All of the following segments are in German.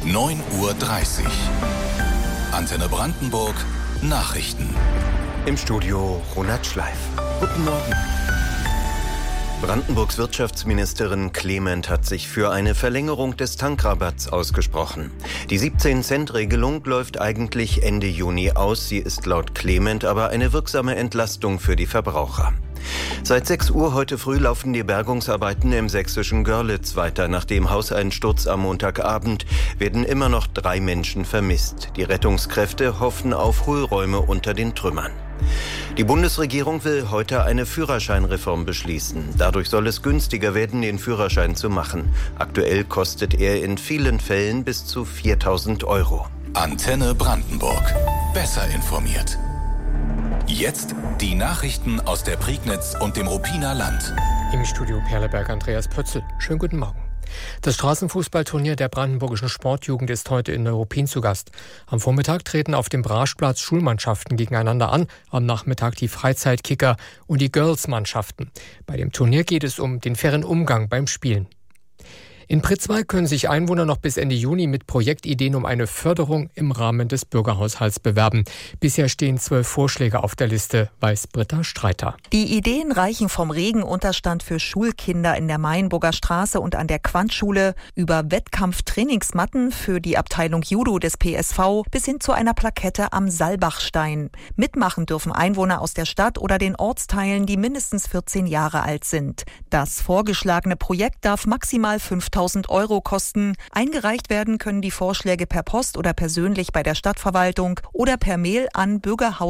9:30 Uhr. Antenne Brandenburg Nachrichten. Im Studio Ronald Schleif. Guten Morgen. Brandenburgs Wirtschaftsministerin Clement hat sich für eine Verlängerung des Tankrabatts ausgesprochen. Die 17-Cent-Regelung läuft eigentlich Ende Juni aus. Sie ist laut Clement aber eine wirksame Entlastung für die Verbraucher. Seit 6 Uhr heute früh laufen die Bergungsarbeiten im sächsischen Görlitz weiter. Nach dem Hauseinsturz am Montagabend werden immer noch 3 Menschen vermisst. Die Rettungskräfte hoffen auf Hohlräume unter den Trümmern. Die Bundesregierung will heute eine Führerscheinreform beschließen. Dadurch soll es günstiger werden, den Führerschein zu machen. Aktuell kostet er in vielen Fällen bis zu 4.000 Euro. Antenne Brandenburg. Besser informiert. Jetzt die Nachrichten aus der Prignitz und dem Ruppiner Land. Im Studio Perleberg Andreas Pötzl. Schönen guten Morgen. Das Straßenfußballturnier der brandenburgischen Sportjugend ist heute in Neuruppin zu Gast. Am Vormittag treten auf dem Braschplatz Schulmannschaften gegeneinander an, am Nachmittag die Freizeitkicker und die Girls-Mannschaften. Bei dem Turnier geht es um den fairen Umgang beim Spielen. In Pritzwalk können sich Einwohner noch bis Ende Juni mit Projektideen um eine Förderung im Rahmen des Bürgerhaushalts bewerben. Bisher stehen 12 Vorschläge auf der Liste, weiß Britta Streiter. Die Ideen reichen vom Regenunterstand für Schulkinder in der Mayenburger Straße und an der Quantschule über Wettkampftrainingsmatten für die Abteilung Judo des PSV bis hin zu einer Plakette am Saalbachstein. Mitmachen dürfen Einwohner aus der Stadt oder den Ortsteilen, die mindestens 14 Jahre alt sind. Das vorgeschlagene Projekt darf maximal 5.000 Euro kosten. Eingereicht werden können die Vorschläge per Post oder persönlich bei der Stadtverwaltung oder per Mail an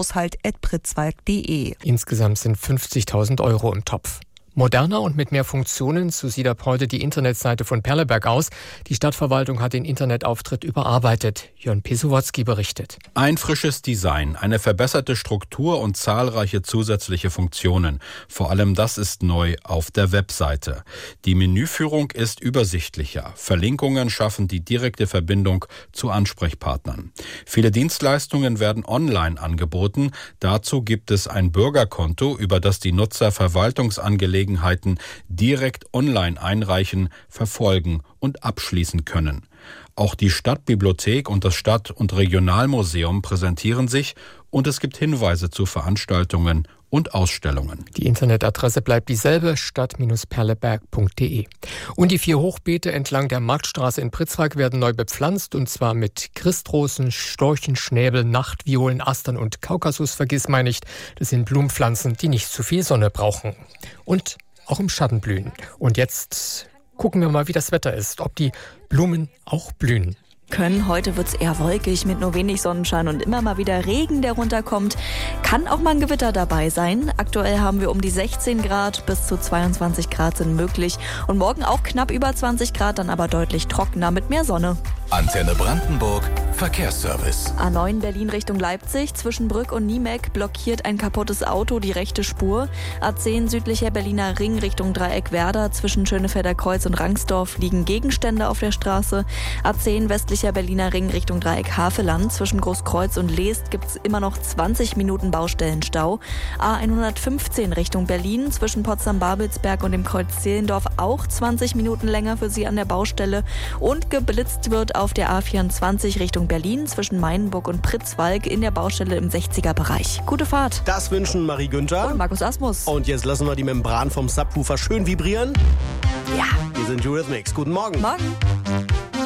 bürgerhaushalt@pritzwalk.de. Insgesamt sind 50.000 Euro im Topf. Moderner und mit mehr Funktionen, so sieht ab heute die Internetseite von Perleberg aus. Die Stadtverwaltung hat den Internetauftritt überarbeitet. Jörn Pesowotzki berichtet. Ein frisches Design, eine verbesserte Struktur und zahlreiche zusätzliche Funktionen. Vor allem das ist neu auf der Webseite. Die Menüführung ist übersichtlicher. Verlinkungen schaffen die direkte Verbindung zu Ansprechpartnern. Viele Dienstleistungen werden online angeboten. Dazu gibt es ein Bürgerkonto, über das die Nutzer Verwaltungsangelegenheiten direkt online einreichen, verfolgen und abschließen können. Auch die Stadtbibliothek und das Stadt- und Regionalmuseum präsentieren sich und es gibt Hinweise zu Veranstaltungen und Ausstellungen. Die Internetadresse bleibt dieselbe, stadt-perleberg.de. Und die 4 Hochbeete entlang der Marktstraße in Pritzwalk werden neu bepflanzt, und zwar mit Christrosen, Storchenschnäbel, Nachtviolen, Astern und Kaukasusvergissmeinnicht. Das sind Blumenpflanzen, die nicht zu viel Sonne brauchen und auch im Schatten blühen. Und jetzt gucken wir mal, wie das Wetter ist, ob die Blumen auch blühen. Heute wird es eher wolkig mit nur wenig Sonnenschein und immer mal wieder Regen, der runterkommt. Kann auch mal ein Gewitter dabei sein. Aktuell haben wir um die 16 Grad, bis zu 22 Grad sind möglich. Und morgen auch knapp über 20 Grad, dann aber deutlich trockener mit mehr Sonne. Antenne Brandenburg Verkehrsservice. A9 Berlin Richtung Leipzig, zwischen Brück und Niemeck blockiert ein kaputtes Auto die rechte Spur. A10 südlicher Berliner Ring Richtung Dreieck Werder, zwischen Schönefelder Kreuz und Rangsdorf liegen Gegenstände auf der Straße. A10 westlicher Berliner Ring Richtung Dreieck Haveland, zwischen Großkreuz und Leest gibt es immer noch 20 Minuten Baustellenstau. A115 Richtung Berlin, zwischen Potsdam-Babelsberg und dem Kreuz Zehlendorf auch 20 Minuten länger für Sie an der Baustelle. Und geblitzt wird auf der A24 Richtung Berlin, zwischen Mayenburg und Pritzwalk in der Baustelle im 60er-Bereich. Gute Fahrt. Das wünschen Marie Günther Und Markus Asmus. Und jetzt lassen wir die Membran vom Subwoofer schön vibrieren. Ja. Wir sind Eurythmics. Guten Morgen. Morgen.